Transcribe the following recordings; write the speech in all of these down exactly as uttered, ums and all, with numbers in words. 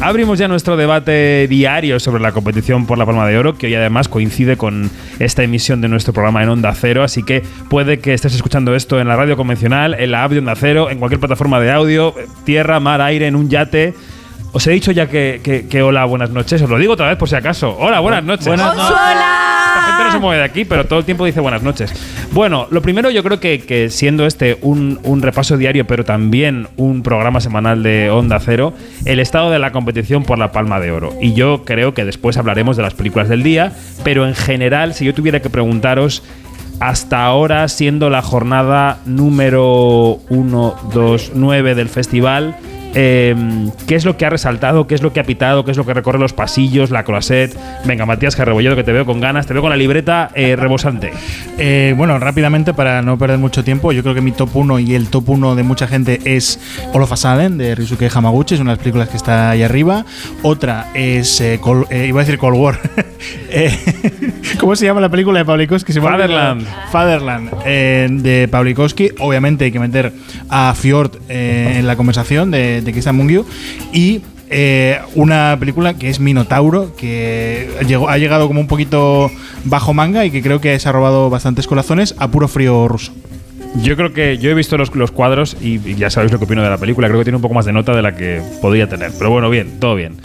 abrimos ya nuestro debate diario sobre la competición por la Palma de Oro, que hoy además coincide con esta emisión de nuestro programa en Onda Cero, así que puede que estés escuchando esto en la radio convencional, en la app de Onda Cero, en cualquier plataforma de audio, tierra, mar, aire, en un yate. Os he dicho ya que, que, que hola, buenas noches. Os lo digo otra vez por si acaso. Hola, buenas noches. Buenas noches. Esta gente no se mueve de aquí, pero todo el tiempo dice buenas noches. Bueno, lo primero yo creo que, que siendo este un, un repaso diario, pero también un programa semanal de Onda Cero, el estado de la competición por la Palma de Oro. Y yo creo que después hablaremos de las películas del día, pero en general, si yo tuviera que preguntaros, hasta ahora, siendo la jornada número uno, dos, nueve del festival, Eh, ¿qué es lo que ha resaltado? ¿Qué es lo que ha pitado? ¿Qué es lo que recorre los pasillos? La Croisette. Venga, Matías Carrebolledo, que te veo con ganas, te veo con la libreta eh, rebosante. Eh, bueno, rápidamente, para no perder mucho tiempo, yo creo que mi top uno y el top uno de mucha gente es All of a Sudden, de Ryusuke Hamaguchi, es una de las películas que está ahí arriba. Otra es, eh, Col, eh, iba a decir Cold War. eh, ¿Cómo se llama la película de Pawlikowski? Fatherland. Fatherland, eh, de Pawlikowski. Obviamente hay que meter a Fjord eh, en la conversación de de Christian Mungiu, y eh, una película que es Minotauro, que llegó, ha llegado como un poquito bajo manga y que creo que se ha robado bastantes corazones a puro frío ruso. Yo creo que yo he visto los, los cuadros y, y ya sabéis lo que opino de la película. Creo que tiene un poco más de nota de la que podría tener, pero bueno, bien, todo bien.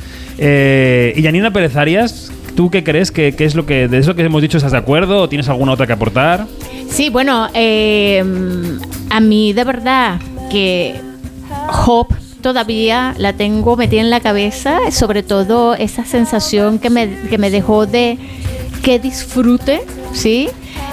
Eh, y Janina Pérez Arias, ¿tú qué crees? ¿Qué, qué es lo que de eso que hemos dicho estás de acuerdo o tienes alguna otra que aportar? Sí, bueno, eh, a mí de verdad que Hope todavía la tengo metida en la cabeza, sobre todo esa sensación que me, que me dejó de que disfrute, ¿sí?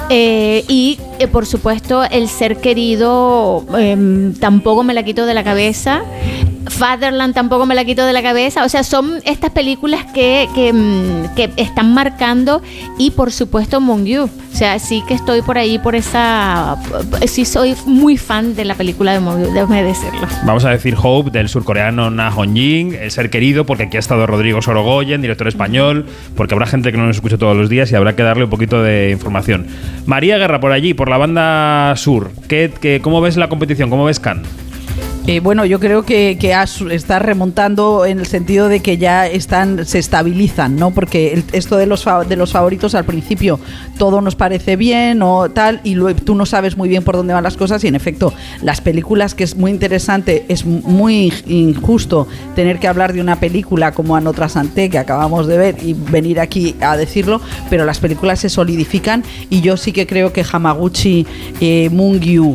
Eh, y eh, por supuesto el ser querido eh, tampoco me la quito de la cabeza. Fatherland tampoco me la quito de la cabeza. O sea, son estas películas que, que, que están marcando. Y por supuesto Mungiu. O sea, sí que estoy por ahí, por esa... Sí soy muy fan de la película de Mungiu, déjame decirlo. Vamos a decir Hope, del surcoreano Na Hong-jin, el ser querido, porque aquí ha estado Rodrigo Sorogoyen, director español, porque habrá gente que no nos escucha todos los días y habrá que darle un poquito de información. María Guerra, por allí, por la banda sur. ¿Qué, qué, ¿Cómo ves la competición? ¿Cómo ves Cannes? Eh, bueno, yo creo que, que está remontando en el sentido de que ya están se estabilizan, ¿no? Porque el, esto de los de los favoritos al principio todo nos parece bien o tal y luego tú no sabes muy bien por dónde van las cosas y en efecto las películas, que es muy interesante, es muy injusto tener que hablar de una película como Anotra Santé que acabamos de ver y venir aquí a decirlo, pero las películas se solidifican y yo sí que creo que Hamaguchi, eh, Mungiu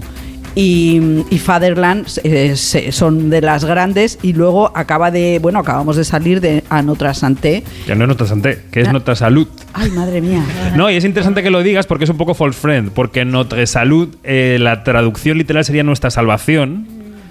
Y, y Fatherland eh, son de las grandes y luego acaba de, bueno, acabamos de salir de A Notre Santé. Que no es Notre Santé, que es Notre Salud. Ay, madre mía. No, y es interesante que lo digas porque es un poco false friend, porque Notre Salud, eh, la traducción literal sería Nuestra Salvación,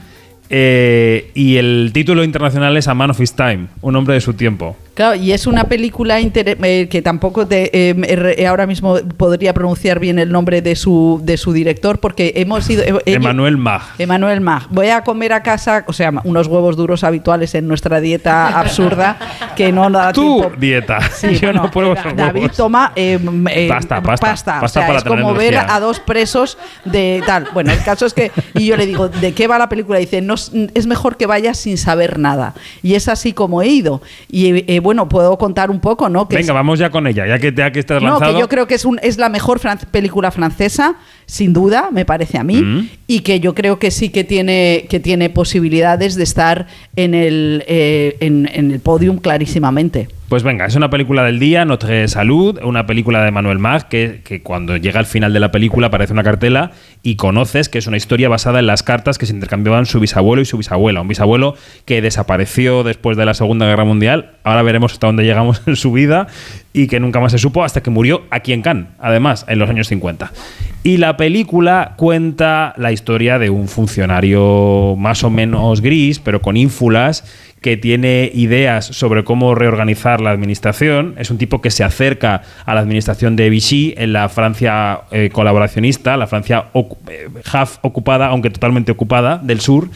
eh, y el título internacional es A Man of His Time, un hombre de su tiempo. Claro, y es una película inter- eh, que tampoco te, eh, ahora mismo podría pronunciar bien el nombre de su de su director porque hemos ido... Eh, Emmanuel Mag. Emmanuel Mag. Voy a comer a casa, o sea, unos huevos duros habituales en nuestra dieta absurda que no da tu tiempo. dieta. Sí, Yo bueno, no puedo esos David huevos. toma eh, eh, pasta, pasta, pasta. pasta O sea, para es tener como ver energía. a dos presos de tal. Bueno, el caso es que... Y yo le digo, ¿de qué va la película? Y dice, no, es mejor que vayas sin saber nada. Y es así como he ido. Y eh, bueno, puedo contar un poco, ¿no? Que Venga, es, vamos ya con ella, ya que, ya que estás no, lanzado. que yo creo que es, un, es la mejor fran- película francesa, sin duda, me parece a mí, Mm. y que yo creo que sí que tiene, que tiene posibilidades de estar en el, eh, en, en el podium clarísimamente. Pues venga, es una película del día, Notre Salud, una película de Emmanuel Mag, que, que cuando llega al final de la película aparece una cartela y conoces que es una historia basada en las cartas que se intercambiaban su bisabuelo y su bisabuela. Un bisabuelo que desapareció después de la Segunda Guerra Mundial, ahora veremos hasta dónde llegamos en su vida, y que nunca más se supo hasta que murió aquí en Cannes, además, en los años cincuenta. Y la película cuenta la historia de un funcionario más o menos gris, pero con ínfulas, que tiene ideas sobre cómo reorganizar la administración. Es un tipo que se acerca a la administración de Vichy en la Francia eh, colaboracionista, la Francia ocu- eh, half ocupada, aunque totalmente ocupada, del sur,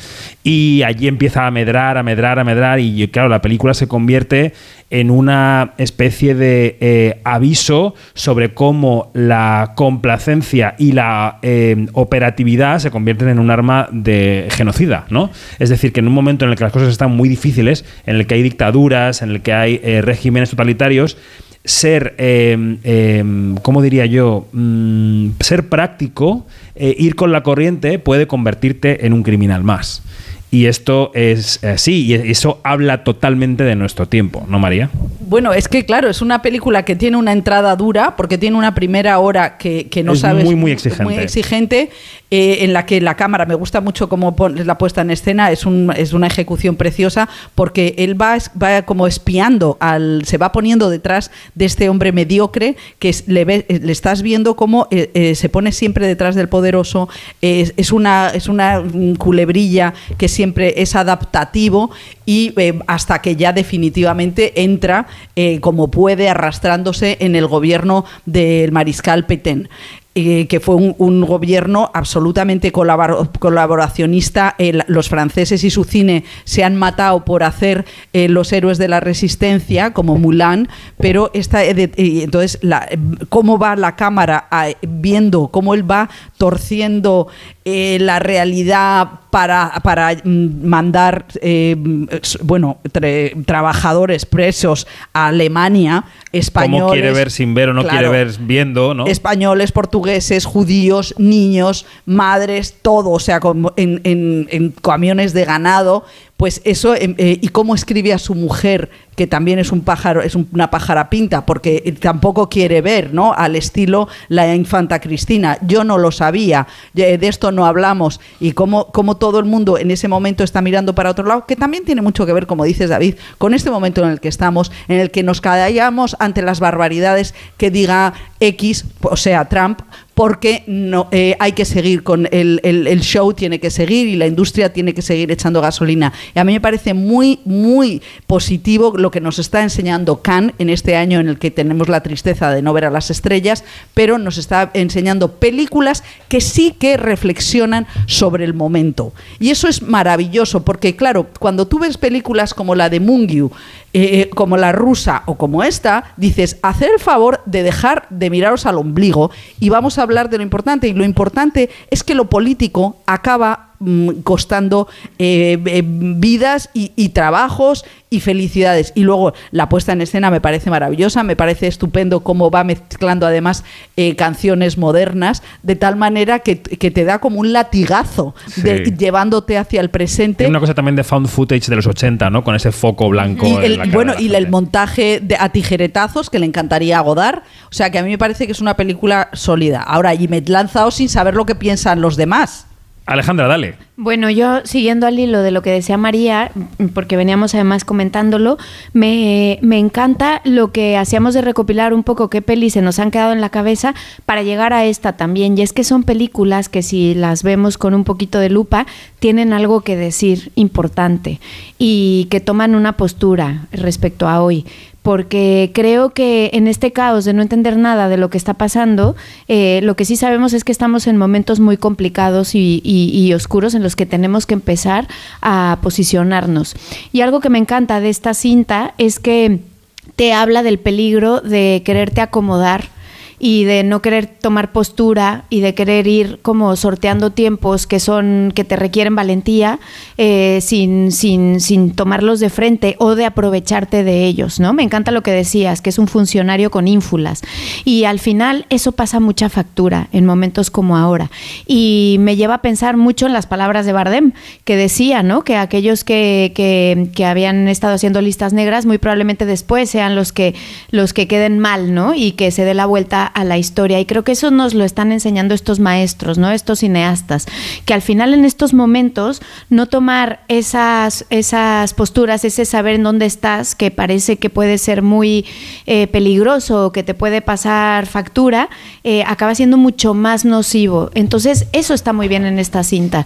Y allí empieza a medrar, a medrar, a medrar y claro, la película se convierte en una especie de eh, aviso sobre cómo la complacencia y la eh, operatividad se convierten en un arma de genocida, ¿no? Es decir, que en un momento en el que las cosas están muy difíciles, en el que hay dictaduras, en el que hay eh, regímenes totalitarios, ser, eh, eh, ¿cómo diría yo? Mm, ser práctico, eh, ir con la corriente puede convertirte en un criminal más. Y esto es así, y eso habla totalmente de nuestro tiempo, ¿no, María? Bueno, es que claro, es una película que tiene una entrada dura, porque tiene una primera hora que, que no es sabes... muy, muy exigente. Muy exigente, eh, en la que la cámara, me gusta mucho cómo pon, la puesta en escena, es, un, es una ejecución preciosa, porque él va, va como espiando, al, se va poniendo detrás de este hombre mediocre, que es, le, ve, le estás viendo cómo eh, eh, se pone siempre detrás del poderoso, eh, es, una, es una culebrilla que siempre es adaptativo y eh, hasta que ya definitivamente entra eh, como puede arrastrándose en el gobierno del mariscal Pétain. Eh, que fue un, un gobierno absolutamente colabor- colaboracionista. Eh, los franceses y su cine se han matado por hacer eh, los héroes de la resistencia, como Mulan, pero esta, eh, de, eh, entonces, la, cómo va la cámara a, viendo cómo él va torciendo eh, la realidad para, para mandar eh, bueno tra- trabajadores presos a Alemania, españoles. Cómo quiere ver sin ver o no claro, quiere ver viendo, ¿no? Españoles, portugueses, judíos, niños, madres, todo, o sea, con, en, en, en camiones de ganado. Pues eso, eh, y cómo escribe a su mujer, que también es un pájaro, es una pájara pinta, porque tampoco quiere ver, ¿no? Al estilo la infanta Cristina. Yo no lo sabía, de esto no hablamos, y cómo, cómo todo el mundo en ese momento está mirando para otro lado, que también tiene mucho que ver, como dices, David, con este momento en el que estamos, en el que nos callamos ante las barbaridades que diga X, o sea, Trump, porque no, eh, hay que seguir con el, el, el show, tiene que seguir, y la industria tiene que seguir echando gasolina. Y a mí me parece muy, muy positivo lo que nos está enseñando Cannes en este año en el que tenemos la tristeza de no ver a las estrellas, pero nos está enseñando películas que sí que reflexionan sobre el momento. Y eso es maravilloso, porque claro, cuando tú ves películas como la de Mungiu, eh, como la rusa o como esta, dices, hacer el favor de dejar de miraros al ombligo y vamos a hablar de lo importante. Y lo importante es que lo político acaba costando eh, eh, vidas y, y trabajos y felicidades. Y luego la puesta en escena me parece maravillosa, me parece estupendo cómo va mezclando además eh, canciones modernas, de tal manera que, que te da como un latigazo, sí, de, llevándote hacia el presente. Hay una cosa también de found footage de los ochenta, ¿no? Con ese foco blanco. Y en el, la cara bueno, de la y gente. el montaje de, a tijeretazos que le encantaría a Godard. O sea que a mí me parece que es una película sólida. Ahora, y me he lanzado sin saber lo que piensan los demás. Alejandra, dale. Bueno, yo siguiendo al hilo de lo que decía María, porque veníamos además comentándolo, me, me encanta lo que hacíamos de recopilar un poco qué pelis se nos han quedado en la cabeza para llegar a esta también. Y es que son películas que si las vemos con un poquito de lupa, tienen algo que decir importante y que toman una postura respecto a hoy. Porque creo que en este caos de no entender nada de lo que está pasando, eh, lo que sí sabemos es que estamos en momentos muy complicados y, y, y oscuros en los que tenemos que empezar a posicionarnos. Y algo que me encanta de esta cinta es que te habla del peligro de quererte acomodar y de no querer tomar postura y de querer ir como sorteando tiempos que son que te requieren valentía eh, sin, sin, sin tomarlos de frente o de aprovecharte de ellos, ¿no? Me encanta lo que decías, que es un funcionario con ínfulas y al final eso pasa mucha factura en momentos como ahora y me lleva a pensar mucho en las palabras de Bardem que decía, ¿no? Que aquellos que, que, que habían estado haciendo listas negras muy probablemente después sean los que, los que queden mal, ¿no? Y que se dé la vuelta a la historia y creo que eso nos lo están enseñando estos maestros, ¿no? Estos cineastas, que al final en estos momentos no tomar esas, esas posturas, ese saber en dónde estás, que parece que puede ser muy eh, peligroso, que te puede pasar factura, eh, acaba siendo mucho más nocivo. Entonces eso está muy bien en esta cinta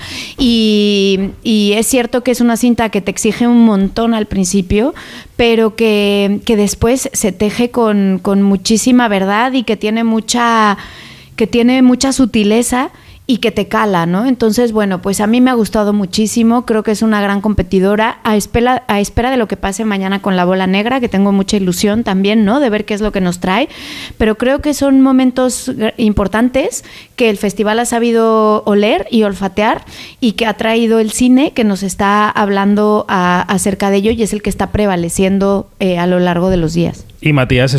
y, y es cierto que es una cinta que te exige un montón al principio, pero que, que después se teje con, con muchísima verdad y que tiene mucha que tiene mucha sutileza y que te cala, ¿no? Entonces, bueno, pues a mí me ha gustado muchísimo, creo que es una gran competidora, a espera, a espera de lo que pase mañana con La Bola Negra, que tengo mucha ilusión también, ¿no? De ver qué es lo que nos trae, pero creo que son momentos importantes que el festival ha sabido oler y olfatear y que ha traído el cine que nos está hablando a, acerca de ello y es el que está prevaleciendo eh, a lo largo de los días. Y Matías